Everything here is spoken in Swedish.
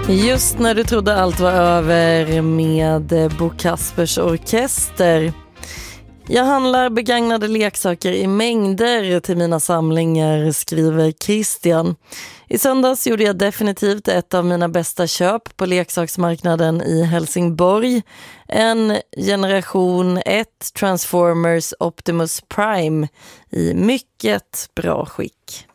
Just när du trodde allt var över med Bo Kaspers Orkester. Jag handlar begagnade leksaker i mängder till mina samlingar, skriver Christian. I söndags gjorde jag definitivt ett av mina bästa köp på leksaksmarknaden i Helsingborg. En generation 1 Transformers Optimus Prime i mycket bra skick.